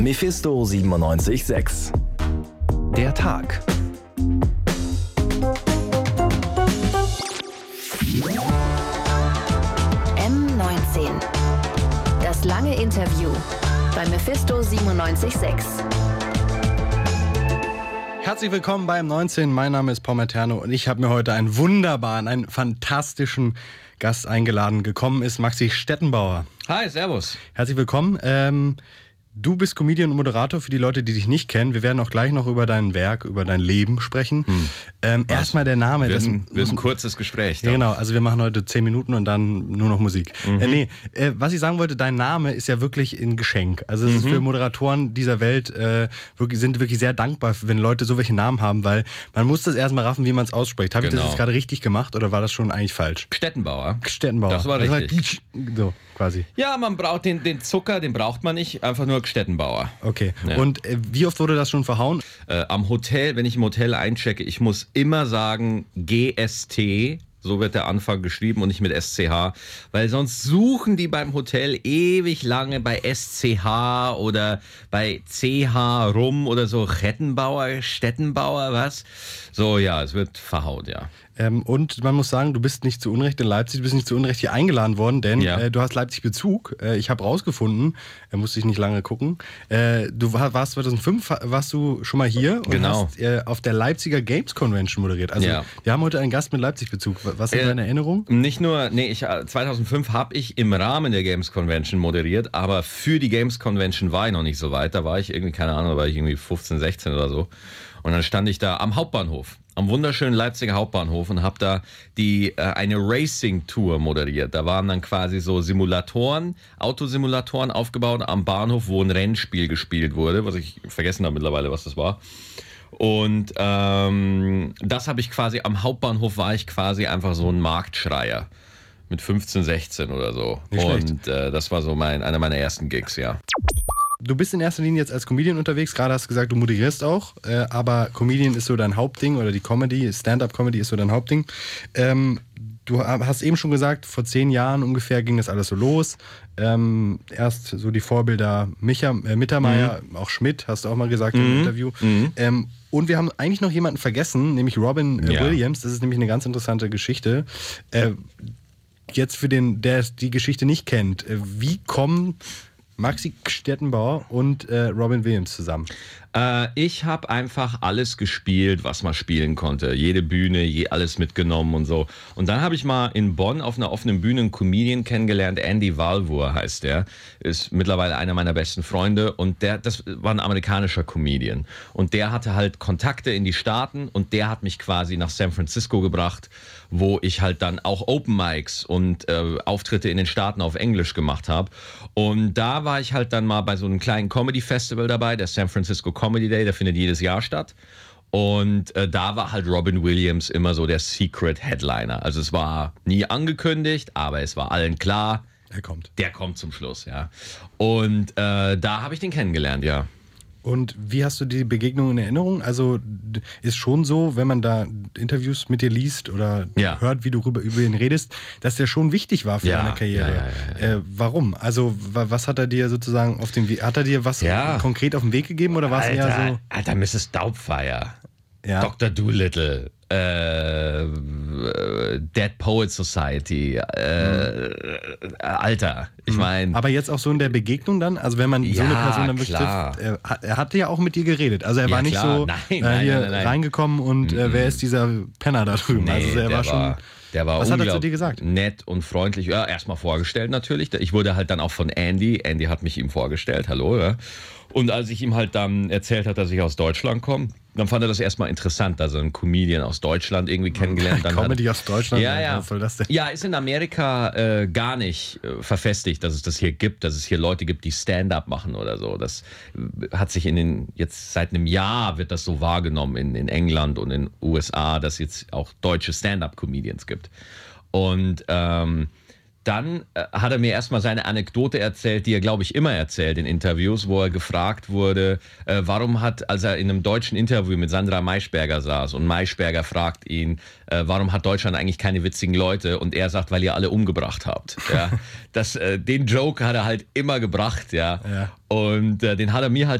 Mephisto 97.6. Der Tag. M19. Das lange Interview bei Mephisto 97.6. Herzlich willkommen beim 19. Mein Name ist Paul Materno und ich habe mir heute einen fantastischen Gast eingeladen. Gekommen ist Maxi Stettenbauer. Hi, servus. Herzlich willkommen. Du bist Comedian und Moderator für die Leute, die dich nicht kennen. Wir werden auch gleich noch über dein Werk, über dein Leben sprechen. Erstmal der Name. Wir sind ein kurzes Gespräch. Ja, genau, also wir machen heute 10 Minuten und dann nur noch Musik. Was ich sagen wollte, dein Name ist ja wirklich ein Geschenk. Also es ist für Moderatoren dieser Welt sind wirklich sehr dankbar, wenn Leute so welche Namen haben, weil man muss das erstmal raffen, wie man es ausspricht. Habe ich das jetzt gerade richtig gemacht oder war das schon eigentlich falsch? Stettenbauer. Das war richtig. So, quasi. Ja, man braucht den Zucker, den braucht man nicht, einfach nur Stettenbauer. Okay. Ja. Und wie oft wurde das schon verhauen? Am Hotel, wenn ich im Hotel einchecke, ich muss immer sagen GST, so wird der Anfang geschrieben und nicht mit SCH, weil sonst suchen die beim Hotel ewig lange bei SCH oder bei CH rum oder so. Stettenbauer, was? So, ja, es wird verhaut, ja. Und man muss sagen, du bist nicht zu Unrecht in Leipzig, du bist nicht zu Unrecht hier eingeladen worden, denn du hast Leipzig-Bezug. Ich habe rausgefunden, musste ich nicht lange gucken, du warst 2005 warst du schon mal hier und hast auf der Leipziger Games Convention moderiert. Also wir haben heute einen Gast mit Leipzig-Bezug. Was ist deine Erinnerung? 2005 habe ich im Rahmen der Games Convention moderiert, aber für die Games Convention war ich noch nicht so weit. Da war ich irgendwie, keine Ahnung, da war ich irgendwie 15, 16 oder so. Und dann stand ich da am Hauptbahnhof, am wunderschönen Leipziger Hauptbahnhof und habe da eine Racing-Tour moderiert. Da waren dann quasi so Simulatoren, Autosimulatoren aufgebaut am Bahnhof, wo ein Rennspiel gespielt wurde, was ich vergessen habe mittlerweile, was das war. Und das habe ich quasi, am Hauptbahnhof war ich quasi einfach so ein Marktschreier mit 15, 16 oder so. Und das war so einer meiner ersten Gigs, ja. Du bist in erster Linie jetzt als Comedian unterwegs, gerade hast du gesagt, du moderierst auch, aber Comedian ist so dein Hauptding oder die Comedy, Stand-up-Comedy ist so dein Hauptding. Du hast eben schon gesagt, vor 10 Jahren ungefähr ging das alles so los. Erst so die Vorbilder Mittermeier, auch Schmidt, hast du auch mal gesagt im Interview. Und wir haben eigentlich noch jemanden vergessen, nämlich Robin Williams. Das ist nämlich eine ganz interessante Geschichte. Jetzt für den, der die Geschichte nicht kennt, wie kommen Maxi Stettenbauer und Robin Williams zusammen? Ich habe einfach alles gespielt, was man spielen konnte. Jede Bühne, alles mitgenommen und so. Und dann habe ich mal in Bonn auf einer offenen Bühne einen Comedian kennengelernt. Andy Walvour heißt der. Ist mittlerweile einer meiner besten Freunde. Und das war ein amerikanischer Comedian. Und der hatte halt Kontakte in die Staaten. Und der hat mich quasi nach San Francisco gebracht, wo ich halt dann auch Open Mics und Auftritte in den Staaten auf Englisch gemacht habe. Und da war ich halt dann mal bei so einem kleinen Comedy-Festival dabei, der San Francisco Comedy Day, der findet jedes Jahr statt. Und da war halt Robin Williams immer so der Secret Headliner. Also es war nie angekündigt, aber es war allen klar, der kommt zum Schluss, ja. Und da habe ich den kennengelernt, ja. Und wie hast du die Begegnung in Erinnerung? Also ist schon so, wenn man da Interviews mit dir liest oder hört, wie du über ihn redest, dass der schon wichtig war für deine Karriere. Warum? Also was hat er dir sozusagen auf den Weg, hat er dir was konkret auf den Weg gegeben oder war es eher so? Alter, Mrs. Doubtfire, Dr. Dolittle, Dead Poets Society, Alter, ich meine... Aber jetzt auch so in der Begegnung dann, also wenn man so eine Person dann wirklich trifft, er hatte ja auch mit dir geredet, also er war nicht so nein. reingekommen und wer ist dieser Penner da drüben, also er war schon... Der war Was hat er zu dir gesagt? Nett und freundlich. Ja, erstmal vorgestellt natürlich. Ich wurde halt dann auch von Andy hat mich ihm vorgestellt, hallo, ja. Und als ich ihm halt dann erzählt habe, dass ich aus Deutschland komme, dann fand er das erstmal interessant, dass er einen Comedian aus Deutschland irgendwie kennengelernt hat. Comedy aus Deutschland? Was soll das denn? Ja, ist in Amerika gar nicht verfestigt, dass es das hier gibt, dass es hier Leute gibt, die Stand-up machen oder so. Das hat sich jetzt seit einem Jahr wird das so wahrgenommen in England und in den USA, dass es jetzt auch deutsche Stand-up-Comedians gibt. Und dann hat er mir erstmal seine Anekdote erzählt, die er, glaube ich, immer erzählt in Interviews, wo er gefragt wurde, als er in einem deutschen Interview mit Sandra Maischberger saß und Maischberger fragt ihn, warum hat Deutschland eigentlich keine witzigen Leute? Und er sagt, weil ihr alle umgebracht habt. Ja? Den Joke hat er halt immer gebracht, ja. Und den hat er mir halt